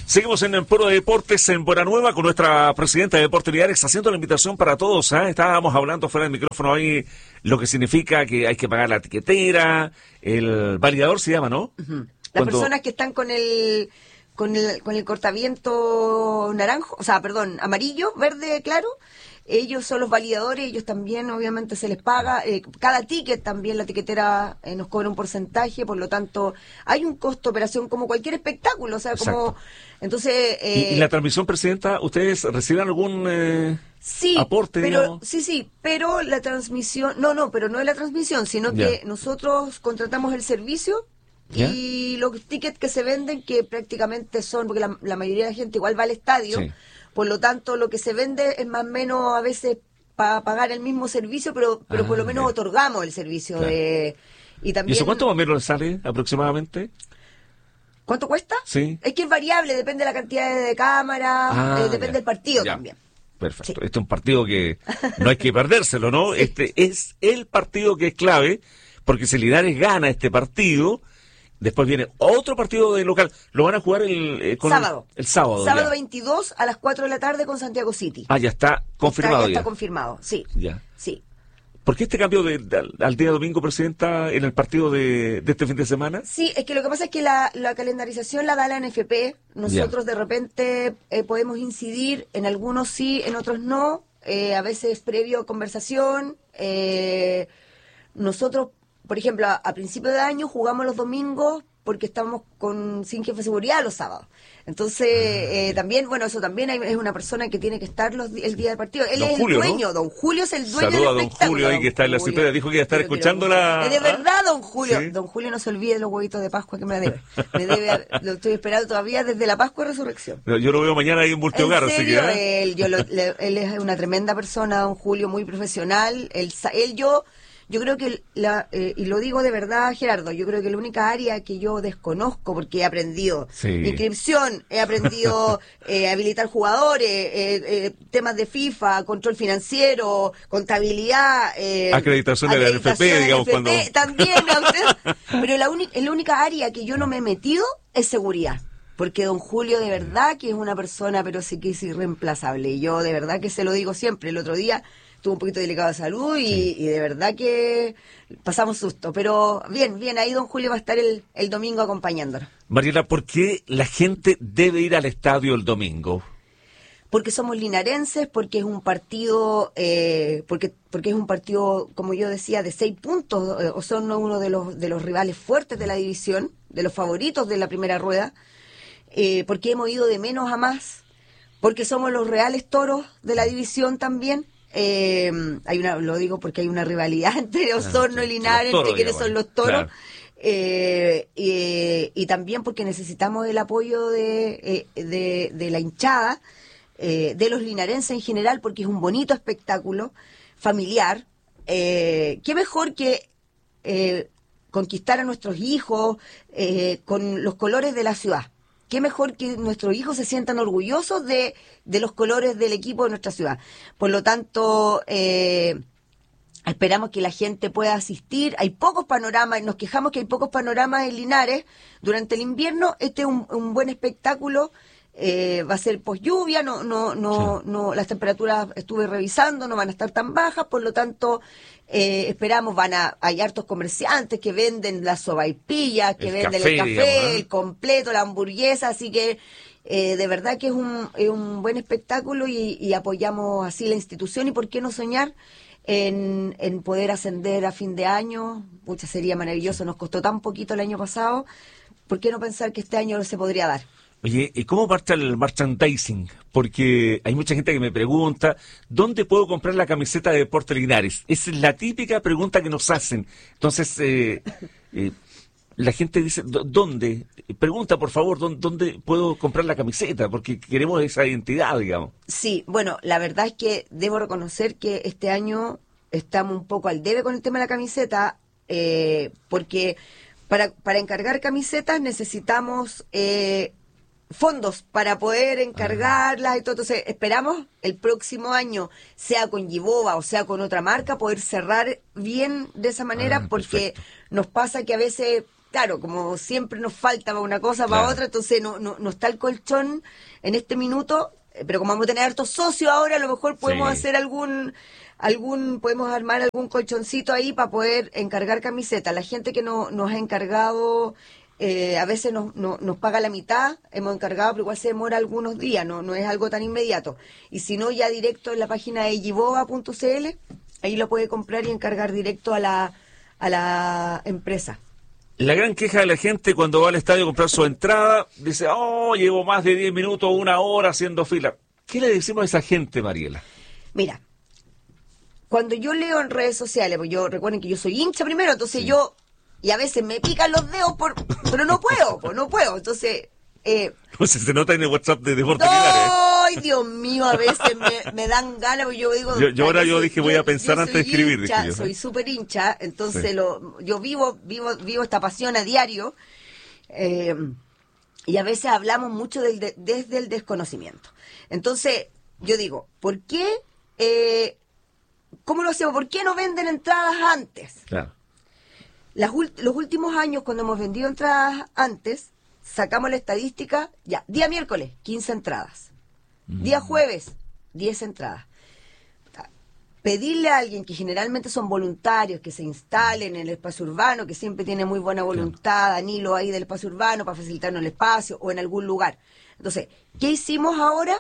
Seguimos en Puro Deportes en Buenanueva con nuestra presidenta de Deportes Linares haciendo la invitación para todos. Estábamos hablando fuera del micrófono ahí lo que significa que hay que pagar la etiquetera, el validador se llama, ¿no? Uh-huh. Las personas que están con el cortaviento naranjo, amarillo, verde, claro, ellos son los validadores, ellos también obviamente se les paga, cada ticket también la tiquetera nos cobra un porcentaje, por lo tanto hay un costo de operación como cualquier espectáculo, o sea, como entonces ¿Y la transmisión, presidenta, ustedes reciben algún aporte? Pero la transmisión, pero no es la transmisión, sino que nosotros contratamos el servicio. Y los tickets que se venden, que prácticamente son, porque la mayoría de la gente igual va al estadio, por lo tanto lo que se vende es más o menos a veces para pagar el mismo servicio, pero por lo menos otorgamos el servicio. Claro. Y eso cuánto más o menos sale aproximadamente? ¿Cuánto cuesta? Sí. Es que es variable, depende de la cantidad de cámaras, depende del partido también. Perfecto. Sí. Este es un partido que no hay que perdérselo, ¿no? Sí. Este es el partido que es clave, porque si Linares gana este partido, después viene otro partido de local. Lo van a jugar el sábado. El sábado. Sábado 22 a las 4 de la tarde con Santiago City. Ya está confirmado. Ya está confirmado, sí. Ya. Sí. ¿Por qué este cambio al día domingo, presidenta, en el partido de este fin de semana? Sí, es que lo que pasa es que la calendarización la da la NFP. Nosotros de repente podemos incidir, en algunos sí, en otros no. A veces previo conversación. Nosotros, por ejemplo, a principio de año jugamos los domingos porque estamos sin jefe de seguridad los sábados. Entonces, también, eso también es una persona que tiene que estar el día del partido. Él es Julio, el dueño, ¿no? Don Julio es el dueño Saluda del espectáculo. Don Julio ahí que está en la sintonía, dijo que iba a estar escuchando la... Es de verdad, Don Julio. ¿Sí? Don Julio, no se olvide de los huevitos de Pascua que me debe. Lo estoy esperando todavía desde la Pascua de Resurrección. Yo lo veo mañana ahí en Multihogar, así que... Él es una tremenda persona, Don Julio, muy profesional. Yo creo que, y lo digo de verdad, Gerardo, yo creo que la única área que yo desconozco, porque he aprendido inscripción, he aprendido habilitar jugadores, temas de FIFA, control financiero, contabilidad, acreditación de la NFP, digamos, cuando... También, pero la única área que yo no me he metido es seguridad. Porque don Julio de verdad que es una persona, pero sí que es irreemplazable. Y yo de verdad que se lo digo siempre. El otro día estuvo un poquito delicado de salud y de verdad que pasamos susto. Pero bien, ahí don Julio va a estar el domingo acompañándonos. Mariela, ¿por qué la gente debe ir al estadio el domingo? Porque somos linarenses, porque es un partido, porque es un partido, como yo decía, de 6 puntos, o son uno de los rivales fuertes de la división, de los favoritos de la primera rueda. Porque hemos ido de menos a más, porque somos los reales toros de la división también. Lo digo porque hay una rivalidad entre Osorno y Linares, entre quienes son los toros. Claro. Y también porque necesitamos el apoyo de la hinchada, de los linarenses en general, porque es un bonito espectáculo familiar. Qué mejor que conquistar a nuestros hijos con los colores de la ciudad. Qué mejor que nuestros hijos se sientan orgullosos de los colores del equipo de nuestra ciudad. Por lo tanto, esperamos que la gente pueda asistir. Hay pocos panoramas, nos quejamos que hay pocos panoramas en Linares durante el invierno. Este es un buen espectáculo. Va a ser post lluvia, no, las temperaturas estuve revisando, no van a estar tan bajas, por lo tanto esperamos, hay hartos comerciantes que venden las sopaipillas, que venden el café, digamos, el completo, la hamburguesa, así que de verdad que es un buen espectáculo y apoyamos así la institución. Y por qué no soñar en poder ascender a fin de año. Pucha, sería maravilloso, nos costó tan poquito el año pasado, ¿por qué no pensar que este año se podría dar? Oye, ¿y cómo marcha el merchandising? Porque hay mucha gente que me pregunta, ¿dónde puedo comprar la camiseta de Deportes Linares? Esa es la típica pregunta que nos hacen. Entonces, la gente dice, ¿dónde? Pregunta, por favor, ¿dónde puedo comprar la camiseta? Porque queremos esa identidad, digamos. Sí, bueno, la verdad es que debo reconocer que este año estamos un poco al debe con el tema de la camiseta, porque para encargar camisetas necesitamos... fondos para poder encargarlas y todo. Entonces esperamos el próximo año, sea con Gibova o sea con otra marca, poder cerrar bien de esa manera, porque nos pasa que a veces claro, como siempre nos falta para una cosa, para otra, entonces no está el colchón en este minuto, pero como vamos a tener hartos socios ahora, a lo mejor podemos hacer podemos armar algún colchoncito ahí para poder encargar camisetas. La gente que nos ha encargado, a veces nos paga la mitad, hemos encargado, pero igual se demora algunos días, no es algo tan inmediato. Y si no, ya directo en la página de yiboga.cl, ahí lo puede comprar y encargar directo a la empresa. La gran queja de la gente cuando va al estadio a comprar su entrada, dice, llevo más de 10 minutos, 1 hora haciendo fila. ¿Qué le decimos a esa gente, Mariela? Mira, cuando yo leo en redes sociales, pues recuerden que yo soy hincha primero, entonces y a veces me pican los dedos, pero no puedo, entonces... No sé, se nota en el WhatsApp de Deportes Linares. ¡Ay, Dios mío! A veces me dan ganas, porque yo digo... Yo dije, voy a pensar antes de escribir. Hincha, dije yo, soy súper hincha, entonces yo vivo esta pasión a diario, y a veces hablamos mucho desde el desconocimiento. Entonces, yo digo, ¿por qué? ¿Cómo lo hacemos? ¿Por qué no venden entradas antes? Claro. Los últimos años, cuando hemos vendido entradas antes... Sacamos la estadística, día miércoles, 15 entradas. Día jueves, 10 entradas. Pedirle a alguien que generalmente son voluntarios, que se instalen en el espacio urbano, que siempre tiene muy buena voluntad, Danilo ahí del espacio urbano, para facilitarnos el espacio, o en algún lugar. Entonces, ¿qué hicimos ahora?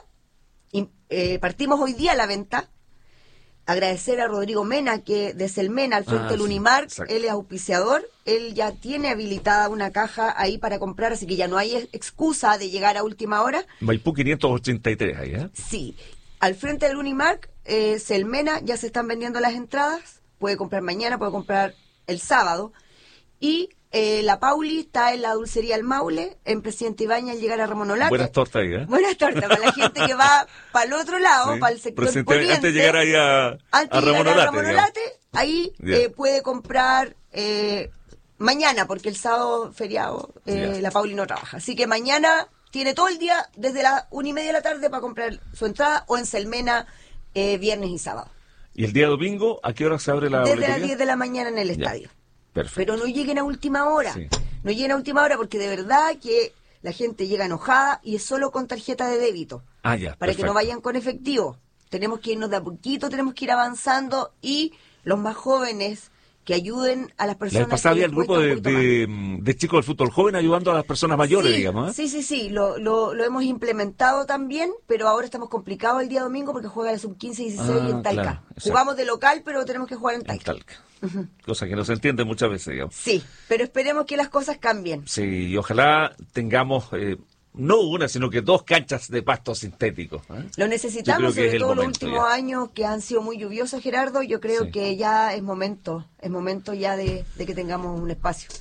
Partimos hoy día la venta. Agradecer a Rodrigo Mena, que desde el Mena, al frente del Unimark, él es auspiciador, él ya tiene habilitada una caja ahí para comprar, así que ya no hay excusa de llegar a última hora. Maipú 583 ahí, ¿eh? Sí, al frente del Unimark, Selmena, ya se están vendiendo las entradas, puede comprar mañana, puede comprar el sábado, y la Pauli está en la dulcería El Maule, en Presidente Ibañez, al llegar a Ramón Olate. Buenas tortas ahí, ¿eh? Buenas tortas, para la gente que va para el otro lado, para el sector poniente. Antes de llegar ahí a Ramón Olate, ahí puede comprar mañana, porque el sábado feriado la Pauli no trabaja. Así que mañana tiene todo el día, desde las 1:30 de la tarde, para comprar su entrada, o en Selmena, viernes y sábado. ¿Y el día domingo, a qué hora se abre la boletería? Desde las 10 de la mañana en el estadio. Perfecto. Pero no lleguen a última hora. No lleguen a última hora, porque de verdad que la gente llega enojada y es solo con tarjeta de débito. Para que no vayan con efectivo. Tenemos que irnos de a poquito, tenemos que ir avanzando, y los más jóvenes que ayuden a las personas. La pasada había el grupo de chicos del fútbol joven ayudando a las personas mayores, digamos. Sí, lo hemos implementado también, pero ahora estamos complicados el día domingo porque juega la sub-15 y 16 en Talca. Claro, jugamos de local, pero tenemos que jugar en Talca. Cosa que no se entiende muchas veces, digamos. Sí, pero esperemos que las cosas cambien. Sí, y ojalá tengamos... no una, sino que 2 canchas de pasto sintético. Lo necesitamos, sobre todo los últimos años que han sido muy lluviosos, Gerardo. Yo creo que ya es momento ya de que tengamos un espacio.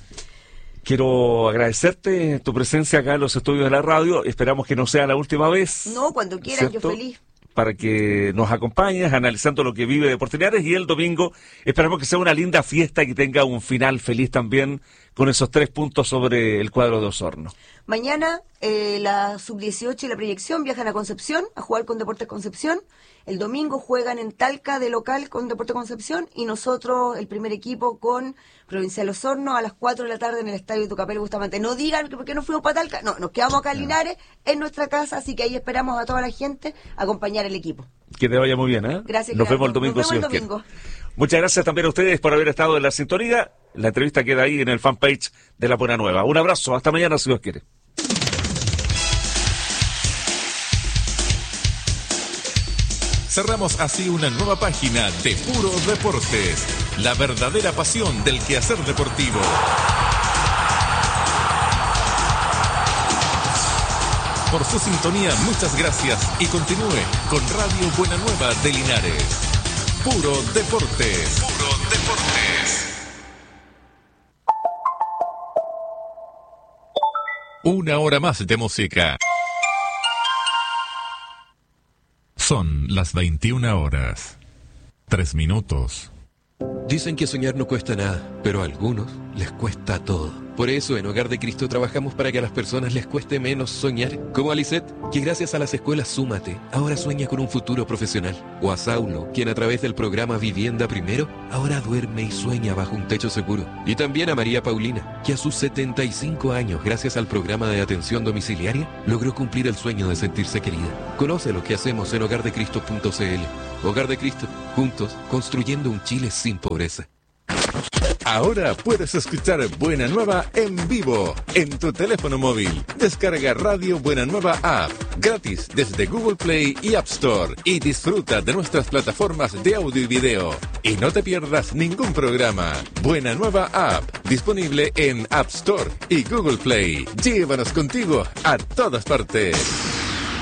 Quiero agradecerte tu presencia acá en los estudios de la radio. Esperamos que no sea la última vez. No, cuando quieran, ¿cierto? Yo feliz. Para que nos acompañes analizando lo que vive Deportes Linares, y el domingo esperamos que sea una linda fiesta y que tenga un final feliz también con esos 3 puntos sobre el cuadro de Osorno. Mañana la sub-18 y la proyección viajan a Concepción a jugar con Deportes Concepción. El domingo juegan en Talca de local con Deportes Concepción, y nosotros, el primer equipo, con Provincial Osorno a las 4 de la tarde en el estadio Tucapel Bustamante. No digan que por qué no fuimos para Talca, no, nos quedamos acá en Linares, en nuestra casa, así que ahí esperamos a toda la gente a acompañar al equipo. Que te vaya muy bien, ¿eh? Gracias, Nos vemos el domingo. Muchas gracias también a ustedes por haber estado en la sintonía. La entrevista queda ahí en el fanpage de La Buena Nueva. Un abrazo, hasta mañana si Dios quiere. Cerramos así una nueva página de Puro Deportes, la verdadera pasión del quehacer deportivo. Por su sintonía, muchas gracias, y continúe con Radio Buena Nueva de Linares. Puro Deportes. Puro Deportes. 1 hora más de música. Son las 21 horas, 3 minutos. Dicen que soñar no cuesta nada, pero a algunos les cuesta todo. Por eso en Hogar de Cristo trabajamos para que a las personas les cueste menos soñar. Como a Lisette, que gracias a las escuelas Súmate, ahora sueña con un futuro profesional. O a Saulo, quien a través del programa Vivienda Primero, ahora duerme y sueña bajo un techo seguro. Y también a María Paulina, que a sus 75 años, gracias al programa de atención domiciliaria, logró cumplir el sueño de sentirse querida. Conoce lo que hacemos en hogardecristo.cl. Hogar de Cristo, juntos, construyendo un Chile sin pobreza. Ahora puedes escuchar Buena Nueva en vivo en tu teléfono móvil. Descarga Radio Buena Nueva App gratis desde Google Play y App Store y disfruta de nuestras plataformas de audio y video. Y no te pierdas ningún programa. Buena Nueva App, disponible en App Store y Google Play. Llévanos contigo a todas partes.